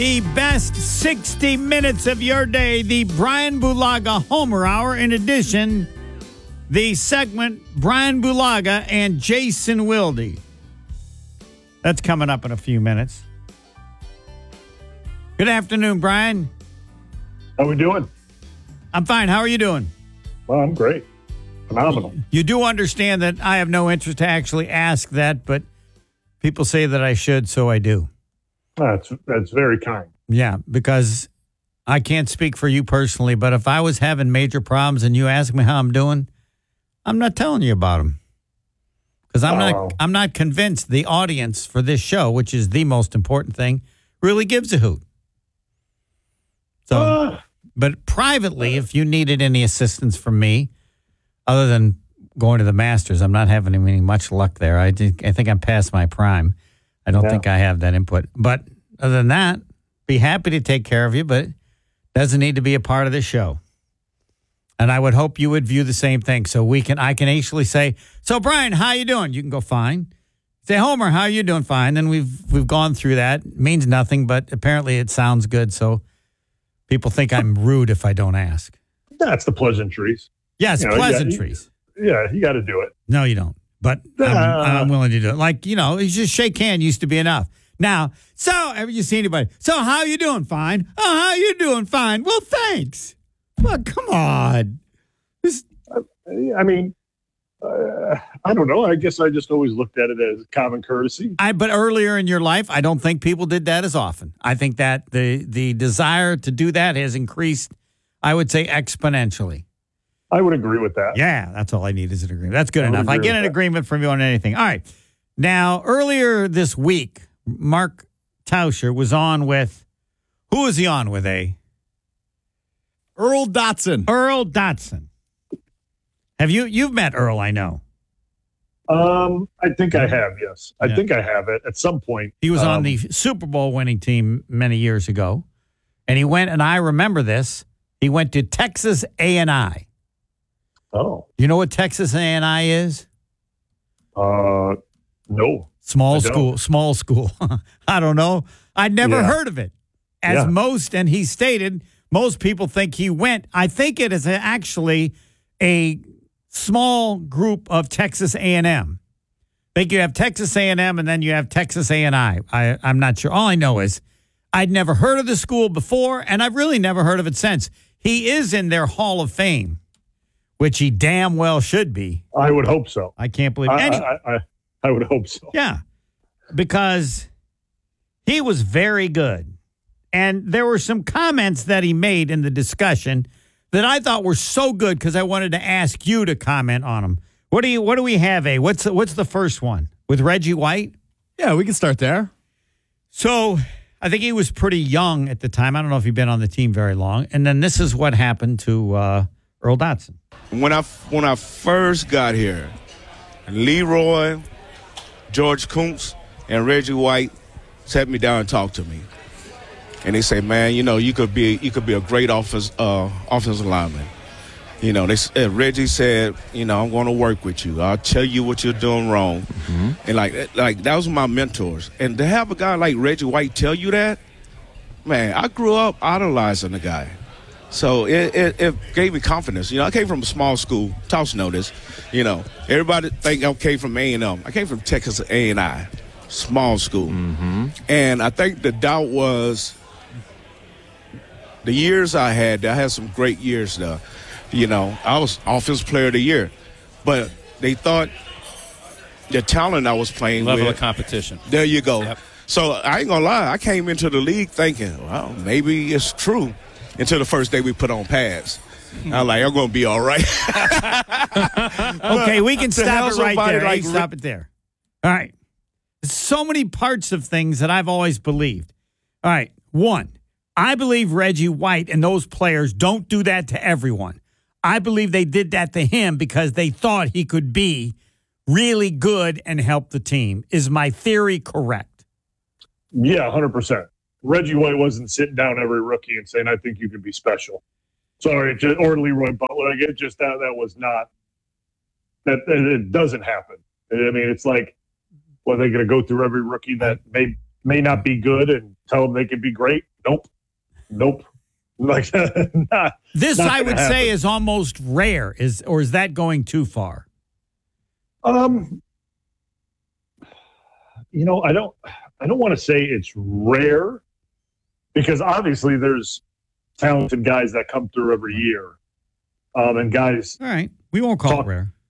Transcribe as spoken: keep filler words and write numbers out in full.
The best sixty minutes of your day, the Brian Bulaga Homer Hour. In addition, the segment Brian Bulaga and Jason Wilde. That's coming up in a few minutes. Good afternoon, Brian. How we doing? I'm fine. How are you doing? Well, I'm great. Phenomenal. You do understand that I have no interest to actually ask that, but people say that I should, so I do. That's that's very kind. Yeah, because I can't speak for you personally, but if I was having major problems and you ask me how I'm doing, I'm not telling you about them. Because I'm Oh. not I'm not convinced the audience for this show, which is the most important thing, really gives a hoot. So, Uh, but privately, if you needed any assistance from me, other than going to the Masters, I'm not having any much luck there. I think I think I'm past my prime. I don't Yeah. think I have that input. But other than that, be happy to take care of you, but doesn't need to be a part of the show. And I would hope you would view the same thing. So we can I can actually say, so Brian, how you doing? You can go fine. Say, Homer, how you doing? Fine. Then we've we've gone through that. It means nothing, but apparently it sounds good. So people think I'm rude if I don't ask. that's the pleasantries. Yes, You know, you got- pleasantries. Yeah, you got to do it. No, you don't. But I'm, Uh, I'm willing to do it. Like, you know, it's just shake hand used to be enough. Now, so, have you seen anybody? So, how you doing? Fine. Oh, how you doing? Fine. Well, thanks. Well, come on. This, I mean, uh, I don't know. I guess I just always looked at it as common courtesy. I, but earlier in your life, I don't think people did that as often. I think that the the desire to do that has increased, I would say, exponentially. I would agree with that. Yeah, that's all I need is an agreement. That's good I would enough. I agree get with an that. agreement from you on anything. All right. Now, earlier this week, Mark Tauscher was on with, who was he on with, eh? Earl Dotson. Earl Dotson. Have you, you've met Earl, I know. Um, I think I have. Yes, I Yeah. think I have it at some point. He was on Um, the Super Bowl winning team many years ago. And he went, and I remember this, he went to Texas A and I. Oh, You know what Texas A and I is? uh, no. Small I don't. school, small school. I don't know. I'd never Yeah. heard of it. As Yeah. most, and he stated, most people think he went. I think it is actually a small group of Texas A and M. I think you have Texas A and M and then you have Texas A and I. I. I'm not sure. All I know is I'd never heard of the school before, and I've really never heard of it since. He is in their Hall of Fame, which he damn well should be. I would hope so. I can't believe I, any. I, I, I would hope so. Yeah, because he was very good. And there were some comments that he made in the discussion that I thought were so good because I wanted to ask you to comment on them. What do you? What do we have, A? What's the, what's the first one? With Reggie White? Yeah, we can start there. So I think he was pretty young at the time. I don't know if he'd been on the team very long. And then this is what happened to uh, Earl Dotson. When I when I first got here, Leroy, George Kuntz, and Reggie White sat me down and talked to me, and they say, "Man, you know, you could be you could be a great offense uh, offensive lineman." You know, they uh, Reggie said, "You know, I'm going to work with you. I'll tell you what you're doing wrong," and like like that was my mentors. And to have a guy like Reggie White tell you that, man, I grew up idolizing the guy. So it, it, it gave me confidence. You know, I came from a small school. Toss know this. You know, everybody think I came from A and M. I came from Texas A and I, small school. Mm-hmm. And I think the doubt was the years I had. I had some great years there. You know, I was Offensive Player of the Year. But they thought the talent I was playing Level with. of competition. There you go. Yep. So I ain't going to lie. I came into the league thinking, well, maybe it's true. Until the first day we put on pads. I'm like, I'm going to be all right. Okay, we can To stop have it right somebody there. like Hey, stop it there. All right. So many parts of things that I've always believed. All right. One, I believe Reggie White and those players don't do that to everyone. I believe they did that to him because they thought he could be really good and help the team. Is my theory correct? Yeah, one hundred percent. Reggie White wasn't sitting down every rookie and saying, "I think you could be special." Sorry, just, or Leroy Butler. Like, it just that that was not that. It doesn't happen. I mean, it's like, well, they're going to go through every rookie that may may not be good and tell them they can be great. Nope. Nope. Like not, This, not I would happen. say, is almost rare. Is Or is that going too far? Um, you know, I don't, I don't want to say it's rare because obviously there's talented guys that come through every year. Um, and guys, All right. We won't call Talk- it rare.